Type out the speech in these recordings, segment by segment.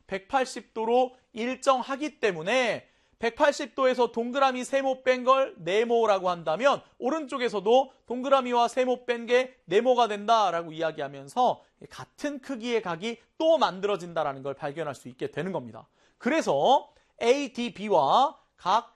180도로 일정하기 때문에 180도에서 동그라미 세모 뺀 걸 네모라고 한다면 오른쪽에서도 동그라미와 세모 뺀 게 네모가 된다라고 이야기하면서 같은 크기의 각이 또 만들어진다라는 걸 발견할 수 있게 되는 겁니다. 그래서 ADB와 각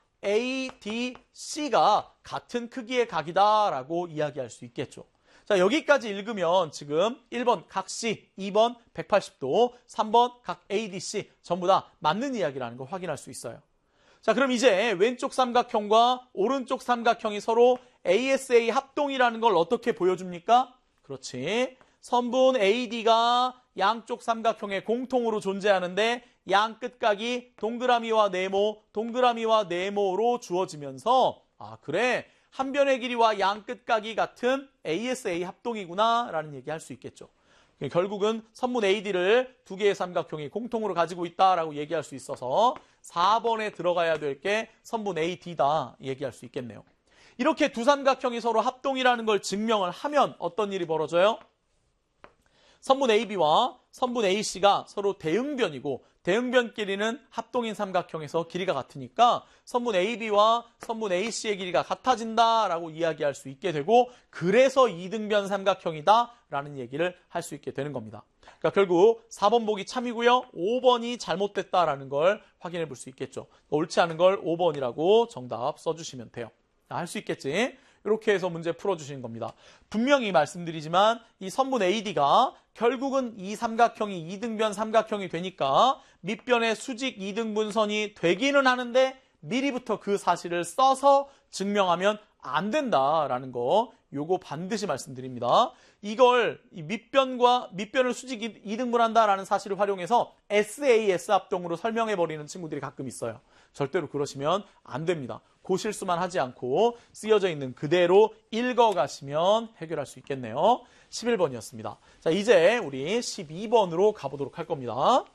ADC가 같은 크기의 각이다라고 이야기할 수 있겠죠. 자, 여기까지 읽으면 지금 1번 각 C, 2번 180도, 3번 각 ADC 전부 다 맞는 이야기라는 걸 확인할 수 있어요. 자, 그럼 이제 왼쪽 삼각형과 오른쪽 삼각형이 서로 ASA 합동이라는 걸 어떻게 보여줍니까? 그렇지. 선분 AD가 양쪽 삼각형에 공통으로 존재하는데 양 끝각이 동그라미와 네모, 동그라미와 네모로 주어지면서 그래, 한 변의 길이와 양 끝각이 같은 ASA 합동이구나 라는 얘기 할 수 있겠죠. 결국은 선분 AD를 두 개의 삼각형이 공통으로 가지고 있다라고 얘기할 수 있어서 4번에 들어가야 될 게 선분 AD다 얘기할 수 있겠네요. 이렇게 두 삼각형이 서로 합동이라는 걸 증명을 하면 어떤 일이 벌어져요? 선분 AB와 선분 AC가 서로 대응변이고 대응변끼리는 합동인 삼각형에서 길이가 같으니까 선분 AB와 선분 AC의 길이가 같아진다라고 이야기할 수 있게 되고 그래서 이등변 삼각형이다라는 얘기를 할 수 있게 되는 겁니다. 그러니까 결국 4번 보기 참이고요. 5번이 잘못됐다라는 걸 확인해 볼 수 있겠죠. 옳지 않은 걸 5번이라고 정답 써주시면 돼요. 할 수 있겠지? 이렇게 해서 문제 풀어주시는 겁니다. 분명히 말씀드리지만 이 선분 AD가 결국은 이 삼각형이 이등변 삼각형이 되니까 밑변의 수직 이등분선이 되기는 하는데 미리부터 그 사실을 써서 증명하면 안 된다라는 거 요거 반드시 말씀드립니다. 이걸 이 밑변을 수직 이등분한다라는 사실을 활용해서 SAS 합동으로 설명해버리는 친구들이 가끔 있어요. 절대로 그러시면 안 됩니다. 그 실수만 하지 않고 쓰여져 있는 그대로 읽어가시면 해결할 수 있겠네요. 11번이었습니다. 자, 이제 우리 12번으로 가보도록 할 겁니다.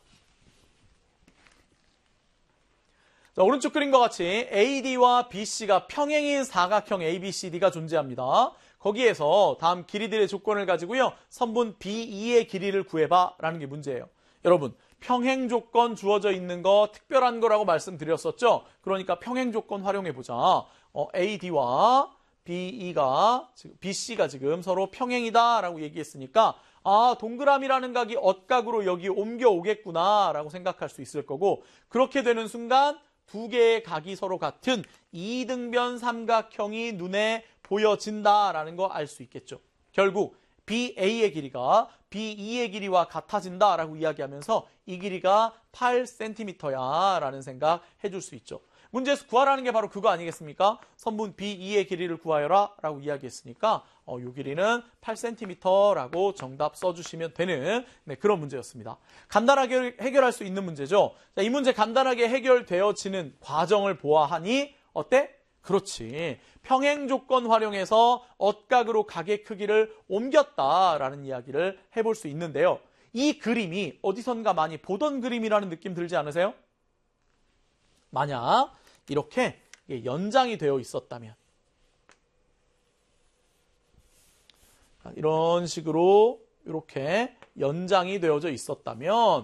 자, 오른쪽 그림과 같이 AD와 BC가 평행인 사각형 ABCD가 존재합니다. 거기에서 다음 길이들의 조건을 가지고요. 선분 BE의 길이를 구해봐 라는 게 문제예요. 여러분, 평행 조건 주어져 있는 거 특별한 거라고 말씀드렸었죠. 그러니까 평행 조건 활용해보자. AD와 BC가 지금 서로 평행이다라고 얘기했으니까 동그라미라는 각이 엇각으로 여기 옮겨오겠구나 라고 생각할 수 있을 거고 그렇게 되는 순간 두 개의 각이 서로 같은 이등변 삼각형이 눈에 보여진다라는 거 알 수 있겠죠. 결국 BA의 길이가 BE의 길이와 같아진다라고 이야기하면서 이 길이가 8cm야 라는 생각 해줄 수 있죠. 문제에서 구하라는 게 바로 그거 아니겠습니까? 선분 BE의 길이를 구하여라 라고 이야기했으니까 이 길이는 8cm라고 정답 써주시면 되는 그런 문제였습니다. 간단하게 해결할 수 있는 문제죠. 자, 이 문제 간단하게 해결되어지는 과정을 보아하니 어때? 그렇지. 평행 조건 활용해서 엇각으로 각의 크기를 옮겼다라는 이야기를 해볼 수 있는데요. 이 그림이 어디선가 많이 보던 그림이라는 느낌 들지 않으세요? 만약 이렇게 연장이 되어 있었다면 이런 식으로 이렇게 연장이 되어져 있었다면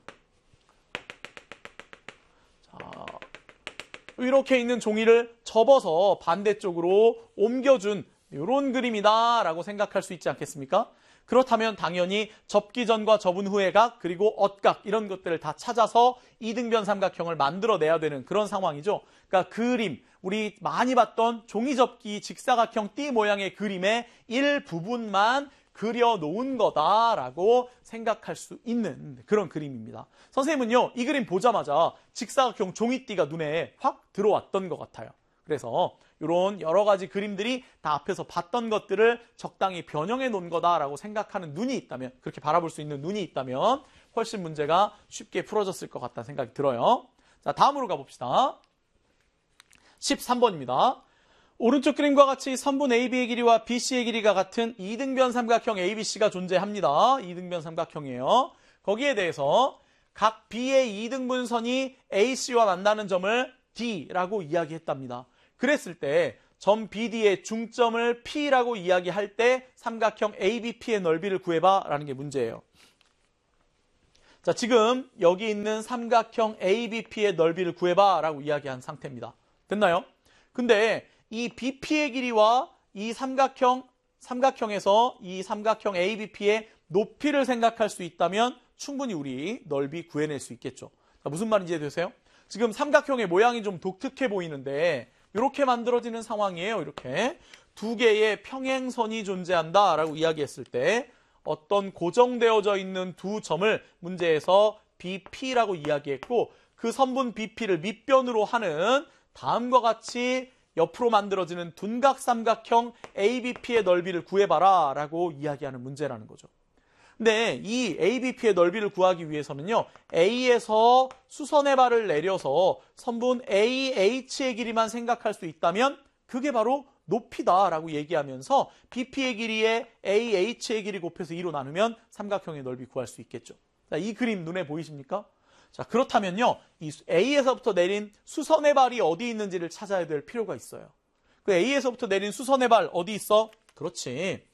이렇게 있는 종이를 접어서 반대쪽으로 옮겨준 이런 그림이다라고 생각할 수 있지 않겠습니까? 그렇다면 당연히 접기 전과 접은 후의 각 그리고 엇각 이런 것들을 다 찾아서 이등변 삼각형을 만들어내야 되는 그런 상황이죠. 그러니까 그림, 우리 많이 봤던 종이접기 직사각형 띠 모양의 그림의 일부분만 그려놓은 거다라고 생각할 수 있는 그런 그림입니다. 선생님은요, 이 그림 보자마자 직사각형 종이띠가 눈에 확 들어왔던 것 같아요. 그래서 이런 여러 가지 그림들이 다 앞에서 봤던 것들을 적당히 변형해 놓은 거다라고 생각하는 눈이 있다면, 그렇게 바라볼 수 있는 눈이 있다면 훨씬 문제가 쉽게 풀어졌을 것 같다는 생각이 들어요. 자, 다음으로 가봅시다. 13번입니다. 오른쪽 그림과 같이 선분 AB의 길이와 BC의 길이가 같은 이등변 삼각형 ABC가 존재합니다. 이등변 삼각형이에요. 거기에 대해서 각 B의 이등분선이 AC와 만나는 점을 D라고 이야기했답니다. 그랬을 때 점 BD의 중점을 P라고 이야기할 때 삼각형 ABP의 넓이를 구해봐 라는 게 문제예요. 자, 지금 여기 있는 삼각형 ABP의 넓이를 구해봐 라고 이야기한 상태입니다. 됐나요? 근데 이 BP의 길이와 이 삼각형에서 이 삼각형 ABP의 높이를 생각할 수 있다면 충분히 우리 넓이 구해낼 수 있겠죠. 자, 무슨 말인지 이해되세요? 지금 삼각형의 모양이 좀 독특해 보이는데 이렇게 만들어지는 상황이에요. 이렇게 두 개의 평행선이 존재한다라고 이야기했을 때 어떤 고정되어져 있는 두 점을 문제에서 BP라고 이야기했고 그 선분 BP를 밑변으로 하는 다음과 같이 옆으로 만들어지는 둔각삼각형 ABP의 넓이를 구해봐라 라고 이야기하는 문제라는 거죠. 근데 이 ABP의 넓이를 구하기 위해서는요. A에서 수선의 발을 내려서 선분 AH의 길이만 생각할 수 있다면 그게 바로 높이다라고 얘기하면서 BP의 길이에 AH의 길이 곱해서 2로 나누면 삼각형의 넓이 구할 수 있겠죠. 자, 이 그림 눈에 보이십니까? 자, 그렇다면요. 이 A에서부터 내린 수선의 발이 어디 있는지를 찾아야 될 필요가 있어요. 그 A에서부터 내린 수선의 발 어디 있어? 그렇지.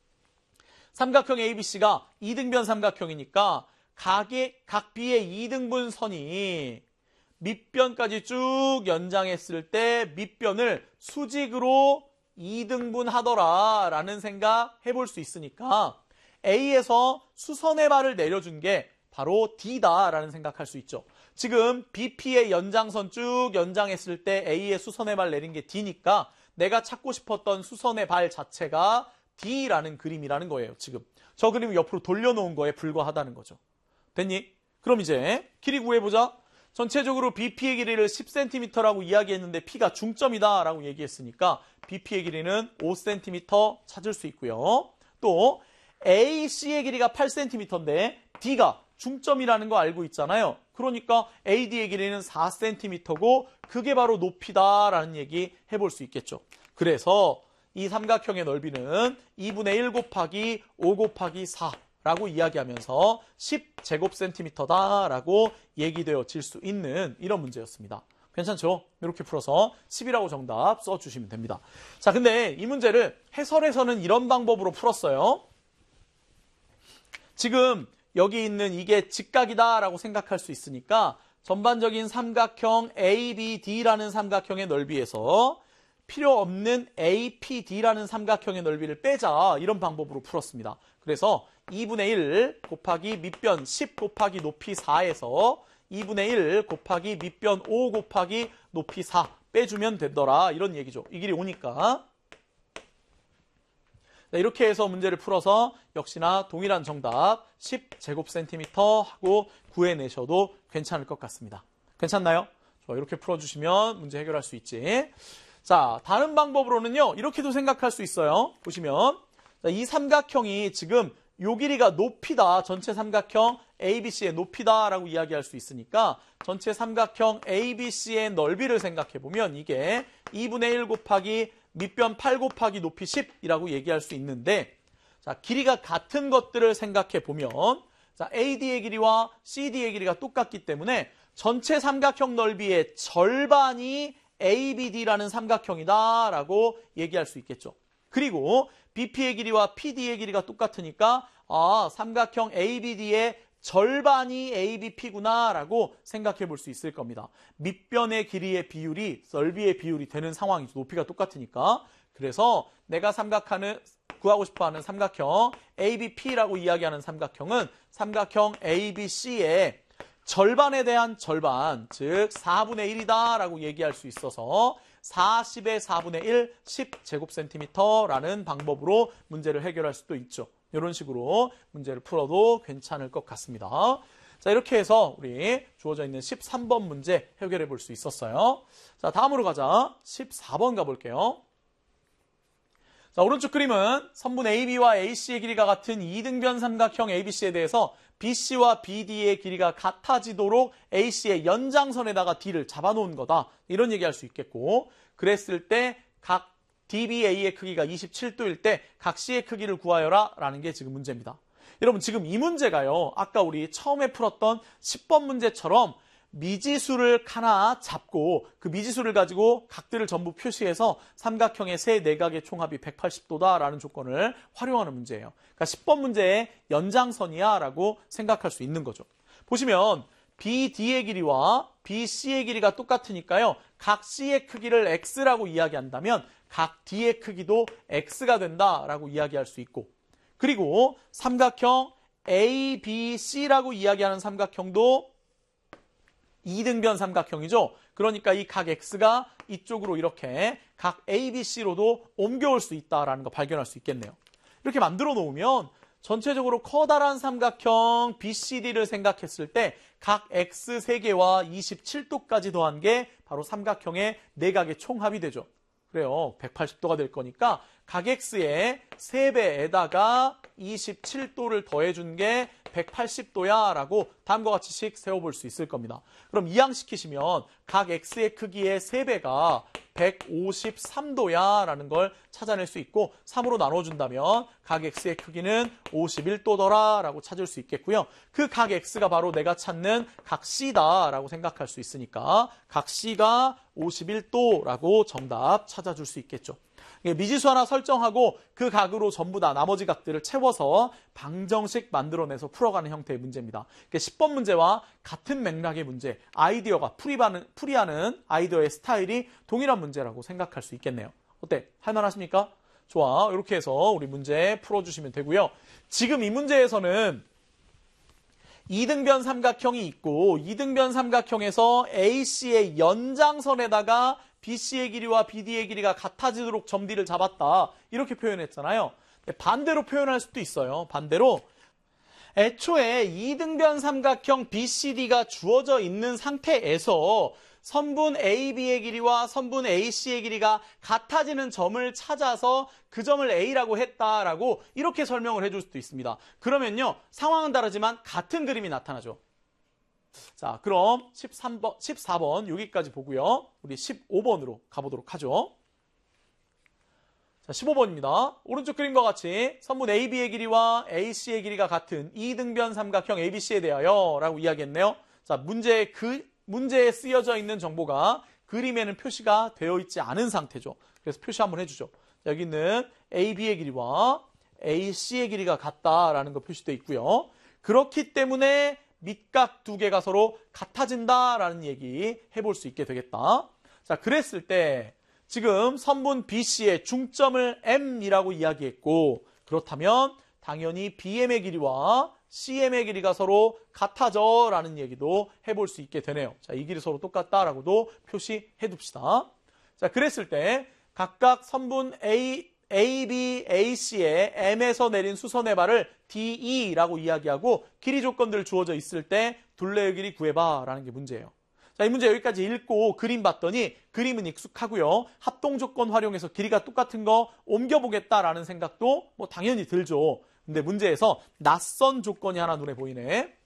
삼각형 ABC가 2등변 삼각형이니까 각 B의 2등분 선이 밑변까지 쭉 연장했을 때 밑변을 수직으로 2등분 하더라 라는 생각 해볼 수 있으니까 A에서 수선의 발을 내려준 게 바로 D다라는 생각할 수 있죠. 지금 BP의 연장선 쭉 연장했을 때 A의 수선의 발 내린 게 D니까 내가 찾고 싶었던 수선의 발 자체가 D라는 그림이라는 거예요. 지금 저 그림을 옆으로 돌려놓은 거에 불과하다는 거죠. 됐니? 그럼 이제 길이 구해보자. 전체적으로 BP의 길이를 10cm라고 이야기했는데 P가 중점이다라고 얘기했으니까 BP의 길이는 5cm 찾을 수 있고요. 또 AC의 길이가 8cm인데 D가 중점이라는 거 알고 있잖아요. 그러니까 AD의 길이는 4cm고 그게 바로 높이다라는 얘기 해볼 수 있겠죠. 그래서 이 삼각형의 넓이는 2분의 1 곱하기 5 곱하기 4라고 이야기하면서 10제곱센티미터다라고 얘기되어질 수 있는 이런 문제였습니다. 괜찮죠? 이렇게 풀어서 10이라고 정답 써주시면 됩니다. 자, 근데 이 문제를 해설에서는 이런 방법으로 풀었어요. 지금 여기 있는 이게 직각이다라고 생각할 수 있으니까 전반적인 삼각형 ABD라는 삼각형의 넓이에서 필요 없는 APD라는 삼각형의 넓이를 빼자 이런 방법으로 풀었습니다. 그래서 2분의 1 곱하기 밑변 10 곱하기 높이 4에서 2분의 1 곱하기 밑변 5 곱하기 높이 4 빼주면 되더라 이런 얘기죠. 이 길이 오니까. 네, 이렇게 해서 문제를 풀어서 역시나 동일한 정답 10제곱센티미터 하고 구해내셔도 괜찮을 것 같습니다. 괜찮나요? 좋아, 이렇게 풀어주시면 문제 해결할 수 있지. 자, 다른 방법으로는요. 이렇게도 생각할 수 있어요. 보시면 자, 이 삼각형이 지금 요 길이가 높이다. 전체 삼각형 ABC의 높이다라고 이야기할 수 있으니까 전체 삼각형 ABC의 넓이를 생각해보면 이게 2분의 1 곱하기 밑변 8 곱하기 높이 10이라고 얘기할 수 있는데 자, 길이가 같은 것들을 생각해보면 자, AD의 길이와 CD의 길이가 똑같기 때문에 전체 삼각형 넓이의 절반이 ABD라는 삼각형이다라고 얘기할 수 있겠죠. 그리고 BP의 길이와 PD의 길이가 똑같으니까 삼각형 ABD의 절반이 ABP구나라고 생각해 볼 수 있을 겁니다. 밑변의 길이의 비율이 넓이의 비율이 되는 상황이죠. 높이가 똑같으니까. 그래서 내가 구하고 싶어하는 삼각형 ABP라고 이야기하는 삼각형은 삼각형 ABC의 절반에 대한 절반, 즉 4분의 1이다라고 얘기할 수 있어서 40의 4분의 1, 10제곱센티미터라는 방법으로 문제를 해결할 수도 있죠. 이런 식으로 문제를 풀어도 괜찮을 것 같습니다. 자, 이렇게 해서 우리 주어져 있는 13번 문제 해결해 볼 수 있었어요. 자, 다음으로 가자. 14번 가볼게요. 자, 오른쪽 그림은 선분 AB와 AC의 길이가 같은 2등변 삼각형 ABC에 대해서 BC와 BD의 길이가 같아지도록 AC의 연장선에다가 D를 잡아놓은 거다. 이런 얘기할 수 있겠고 그랬을 때 각 DBA의 크기가 27도일 때 각 C의 크기를 구하여라 라는 게 지금 문제입니다. 여러분 지금 이 문제가요. 아까 우리 처음에 풀었던 10번 문제처럼 미지수를 하나 잡고 그 미지수를 가지고 각들을 전부 표시해서 삼각형의 세 내각의 총합이 180도다라는 조건을 활용하는 문제예요. 그러니까 10번 문제의 연장선이야 라고 생각할 수 있는 거죠. 보시면 BD의 길이와 BC의 길이가 똑같으니까요. 각 C의 크기를 X라고 이야기한다면 각 D의 크기도 X가 된다라고 이야기할 수 있고, 그리고 삼각형 ABC라고 이야기하는 삼각형도 이등변 삼각형이죠. 그러니까 이 각 X가 이쪽으로 이렇게 각 ABC로도 옮겨올 수 있다는 거 발견할 수 있겠네요. 이렇게 만들어 놓으면 전체적으로 커다란 삼각형 BCD를 생각했을 때 각 X 3개와 27도까지 더한 게 바로 삼각형의 내각의 총합이 되죠. 그래요. 180도가 될 거니까 각 X의 3배에다가 27도를 더해준 게 180도야 라고 다음과 같이씩 세워볼 수 있을 겁니다. 그럼 이항시키시면 각 X의 크기의 3배가 153도야 라는 걸 찾아낼 수 있고, 3으로 나눠준다면 각 X의 크기는 51도더라 라고 찾을 수 있겠고요. 그 각 X가 바로 내가 찾는 각 C다 라고 생각할 수 있으니까 각 C가 51도라고 정답 찾아줄 수 있겠죠. 미지수 하나 설정하고 그 각으로 전부 다 나머지 각들을 채워서 방정식 만들어내서 풀어가는 형태의 문제입니다. 10번 문제와 같은 맥락의 문제, 아이디어가 풀이하는 아이디어의 스타일이 동일한 문제라고 생각할 수 있겠네요. 어때? 할만하십니까? 좋아. 이렇게 해서 우리 문제 풀어주시면 되고요. 지금 이 문제에서는 이등변 삼각형이 있고, 이등변 삼각형에서 AC의 연장선에다가 BC의 길이와 BD의 길이가 같아지도록 점 D를 잡았다. 이렇게 표현했잖아요. 반대로 표현할 수도 있어요. 반대로 애초에 이등변 삼각형 BCD가 주어져 있는 상태에서 선분 AB의 길이와 선분 AC의 길이가 같아지는 점을 찾아서 그 점을 A라고 했다라고 이렇게 설명을 해줄 수도 있습니다. 그러면요, 상황은 다르지만 같은 그림이 나타나죠. 자, 그럼 14번 여기까지 보고요. 우리 15번으로 가보도록 하죠. 자, 15번입니다. 오른쪽 그림과 같이 선분 AB의 길이와 AC의 길이가 같은 이등변 삼각형 ABC에 대하여 라고 이야기했네요. 자, 문제에 쓰여져 있는 정보가 그림에는 표시가 되어 있지 않은 상태죠. 그래서 표시 한번 해주죠. 자, 여기는 AB의 길이와 AC의 길이가 같다라는 거 표시되어 있고요. 그렇기 때문에 밑각 두 개가 서로 같아진다라는 얘기 해볼 수 있게 되겠다. 자, 그랬을 때 지금 선분 BC의 중점을 M이라고 이야기했고, 그렇다면 당연히 BM의 길이와 CM의 길이가 서로 같아져 라는 얘기도 해볼 수 있게 되네요. 자, 이 길이 서로 똑같다라고도 표시해 둡시다. 자, 그랬을 때 각각 선분 AB, AC의 M에서 내린 수선의 발을 DE라고 이야기하고 길이 조건들 주어져 있을 때 둘레의 길이 구해봐 라는 게 문제예요. 자, 이 문제 여기까지 읽고 그림 봤더니 그림은 익숙하고요. 합동 조건 활용해서 길이가 똑같은 거 옮겨보겠다라는 생각도 뭐 당연히 들죠. 근데 문제에서 낯선 조건이 하나 눈에 보이네.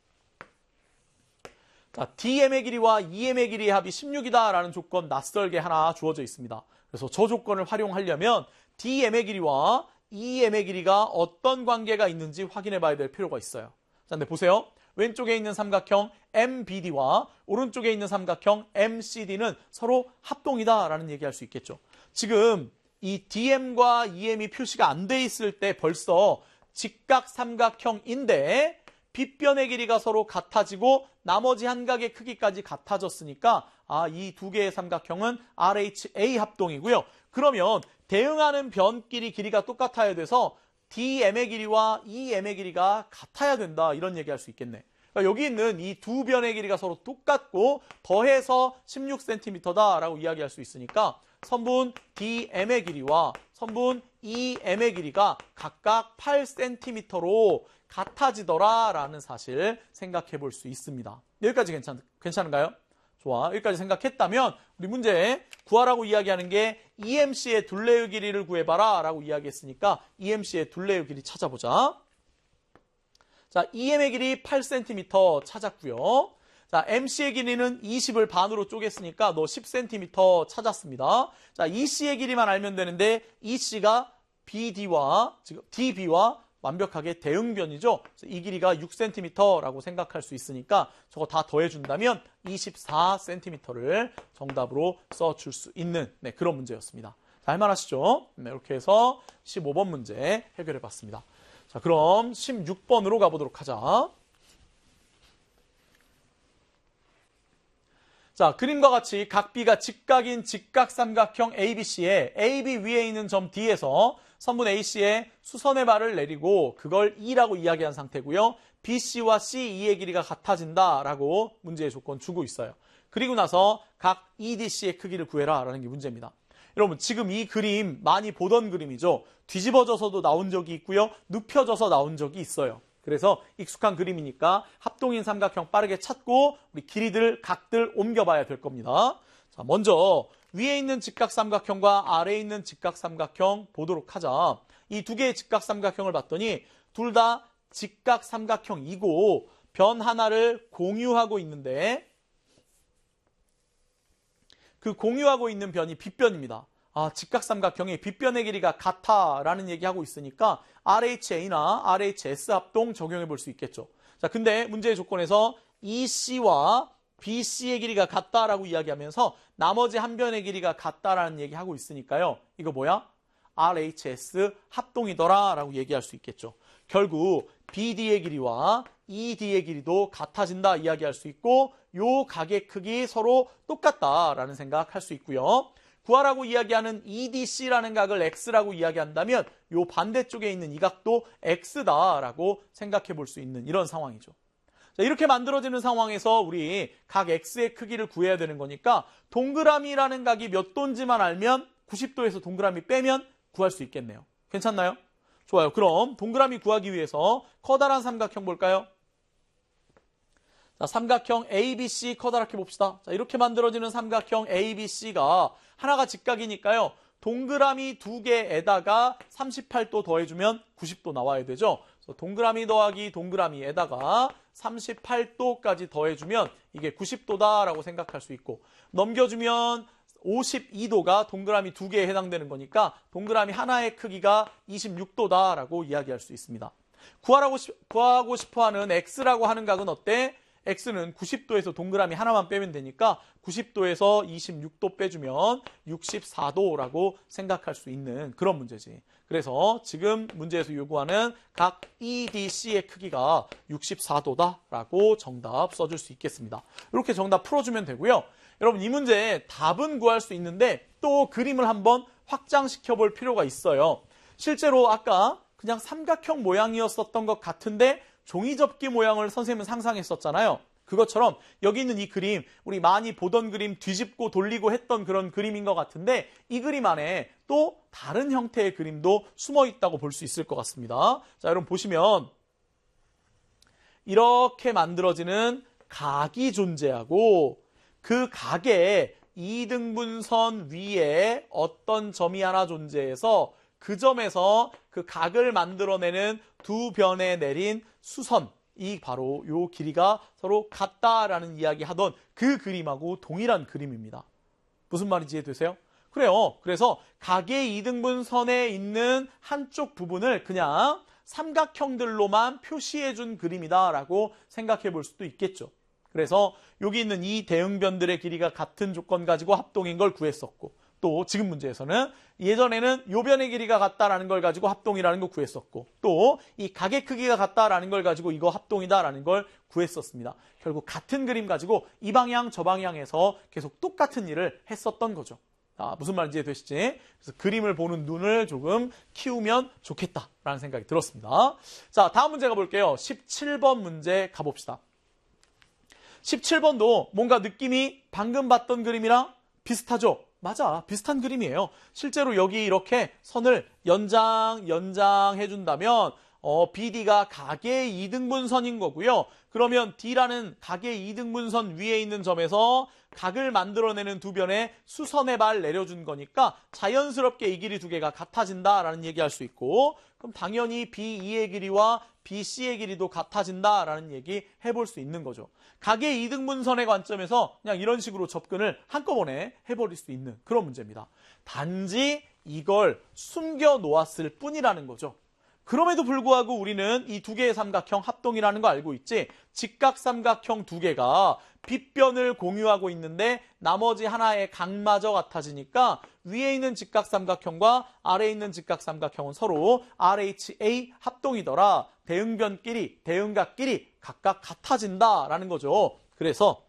자, DM의 길이와 EM의 길이의 합이 16이다라는 조건 낯설게 하나 주어져 있습니다. 그래서 저 조건을 활용하려면 DM의 길이와 EM의 길이가 어떤 관계가 있는지 확인해 봐야 될 필요가 있어요. 자, 근데 보세요. 왼쪽에 있는 삼각형 MBD와 오른쪽에 있는 삼각형 MCD는 서로 합동이다라는 얘기할 수 있겠죠. 지금 이 DM과 EM이 표시가 안 돼 있을 때 벌써 직각 삼각형인데 빗변의 길이가 서로 같아지고 나머지 한 각의 크기까지 같아졌으니까 이 두 개의 삼각형은 RHA 합동이고요. 그러면 대응하는 변끼리 길이가 똑같아야 돼서 DM의 길이와 EM의 길이가 같아야 된다, 이런 얘기할 수 있겠네. 그러니까 여기 있는 이 두 변의 길이가 서로 똑같고 더해서 16cm다라고 이야기할 수 있으니까 선분 DM의 길이와 선분 EM의 길이가 각각 8cm로 같아지더라라는 사실 생각해 볼 수 있습니다. 여기까지 괜찮은가요? 좋아. 여기까지 생각했다면 우리 문제 구하라고 이야기하는 게 EMC의 둘레의 길이를 구해봐라 라고 이야기했으니까 EMC의 둘레의 길이 찾아보자. 자, EM의 길이 8cm 찾았고요. 자, MC의 길이는 20을 반으로 쪼갰으니까 너 10cm 찾았습니다. 자, EC의 길이만 알면 되는데 EC가 BD와 지금 DB와 완벽하게 대응변이죠. 이 길이가 6cm라고 생각할 수 있으니까 저거 다 더해준다면 24cm를 정답으로 써줄 수 있는 그런 문제였습니다. 자, 할만하시죠? 이렇게 해서 15번 문제 해결해봤습니다. 자, 그럼 16번으로 가보도록 하자. 자, 그림과 같이 각 B가 직각인 직각삼각형 ABC에 AB 위에 있는 점 D에서 선분 AC에 수선의 발을 내리고 그걸 E라고 이야기한 상태고요. BC와 CE의 길이가 같아진다라고 문제의 조건 주고 있어요. 그리고 나서 각 EDC의 크기를 구해라라는 게 문제입니다. 여러분, 지금 이 그림 많이 보던 그림이죠. 뒤집어져서도 나온 적이 있고요. 눕혀져서 나온 적이 있어요. 그래서 익숙한 그림이니까 합동인 삼각형 빠르게 찾고 우리 길이들, 각들 옮겨봐야 될 겁니다. 자, 먼저 위에 있는 직각삼각형과 아래에 있는 직각삼각형 보도록 하자. 이 두 개의 직각삼각형을 봤더니 둘 다 직각삼각형이고 변 하나를 공유하고 있는데 그 공유하고 있는 변이 빗변입니다. 직각삼각형의 빗변의 길이가 같아라는 얘기하고 있으니까 RHA나 RHS 합동 적용해 볼 수 있겠죠. 자, 근데 문제의 조건에서 EC와 BC의 길이가 같다라고 이야기하면서 나머지 한 변의 길이가 같다라는 얘기하고 있으니까요. 이거 뭐야? RHS 합동이더라라고 얘기할 수 있겠죠. 결국 BD의 길이와 ED의 길이도 같아진다 이야기할 수 있고 요 각의 크기 서로 똑같다라는 생각할 수 있고요. 구하라고 이야기하는 EDC라는 각을 X라고 이야기한다면 요 반대쪽에 있는 이 각도 X다라고 생각해 볼 수 있는 이런 상황이죠. 자, 이렇게 만들어지는 상황에서 우리 각 X의 크기를 구해야 되는 거니까 동그라미라는 각이 몇 도인지만 알면 90도에서 동그라미 빼면 구할 수 있겠네요. 괜찮나요? 좋아요. 그럼 동그라미 구하기 위해서 커다란 삼각형 볼까요? 자, 삼각형 ABC 커다랗게 봅시다. 자, 이렇게 만들어지는 삼각형 ABC가 하나가 직각이니까요. 동그라미 두 개에다가 38도 더해주면 90도 나와야 되죠. 그래서 동그라미 더하기 동그라미에다가 38도까지 더해주면 이게 90도다라고 생각할 수 있고 넘겨주면 52도가 동그라미 두 개에 해당되는 거니까 동그라미 하나의 크기가 26도다라고 이야기할 수 있습니다. 구하고 싶어하는 X라고 하는 각은 어때? X는 90도에서 동그라미 하나만 빼면 되니까 90도에서 26도 빼주면 64도라고 생각할 수 있는 그런 문제지. 그래서 지금 문제에서 요구하는 각 EDC의 크기가 64도다라고 정답 써줄 수 있겠습니다. 이렇게 정답 풀어주면 되고요. 여러분, 이 문제 답은 구할 수 있는데 또 그림을 한번 확장시켜 볼 필요가 있어요. 실제로 아까 그냥 삼각형 모양이었었던 것 같은데 종이접기 모양을 선생님은 상상했었잖아요. 그것처럼 여기 있는 이 그림, 우리 많이 보던 그림 뒤집고 돌리고 했던 그런 그림인 것 같은데 이 그림 안에 또 다른 형태의 그림도 숨어 있다고 볼 수 있을 것 같습니다. 자, 여러분 보시면 이렇게 만들어지는 각이 존재하고 그 각의 이등분선 위에 어떤 점이 하나 존재해서 그 점에서 그 각을 만들어내는 두 변에 내린 수선, 이 바로 요 길이가 서로 같다라는 이야기 하던 그 그림하고 동일한 그림입니다. 무슨 말인지 이해되세요? 그래요. 그래서 각의 이등분선에 있는 한쪽 부분을 그냥 삼각형들로만 표시해준 그림이다라고 생각해 볼 수도 있겠죠. 그래서 여기 있는 이 대응변들의 길이가 같은 조건 가지고 합동인 걸 구했었고 또 지금 문제에서는 예전에는 요 변의 길이가 같다라는 걸 가지고 합동이라는 거 구했었고 또 이 각의 크기가 같다라는 걸 가지고 이거 합동이다라는 걸 구했었습니다. 결국 같은 그림 가지고 이 방향 저 방향에서 계속 똑같은 일을 했었던 거죠. 무슨 말인지 이해되시지? 그래서 그림을 보는 눈을 조금 키우면 좋겠다라는 생각이 들었습니다. 자, 다음 문제 가볼게요. 17번 문제 가봅시다. 17번도 뭔가 느낌이 방금 봤던 그림이랑 비슷하죠? 맞아, 비슷한 그림이에요. 실제로 여기 이렇게 선을 연장해준다면 BD가 각의 이등분선인 거고요. 그러면 D라는 각의 이등분선 위에 있는 점에서 각을 만들어내는 두 변에 수선의 발 내려준 거니까 자연스럽게 이 길이 두 개가 같아진다라는 얘기할 수 있고 그럼 당연히 BE의 길이와 BC의 길이도 같아진다라는 얘기 해볼 수 있는 거죠. 각의 이등분선의 관점에서 그냥 이런 식으로 접근을 한꺼번에 해버릴 수 있는 그런 문제입니다. 단지 이걸 숨겨 놓았을 뿐이라는 거죠. 그럼에도 불구하고 우리는 이 두 개의 삼각형 합동이라는 거 알고 있지? 직각삼각형 두 개가 빗변을 공유하고 있는데 나머지 하나의 각마저 같아지니까 위에 있는 직각삼각형과 아래에 있는 직각삼각형은 서로 RHA 합동이더라. 대응변끼리, 대응각끼리 각각 같아진다라는 거죠. 그래서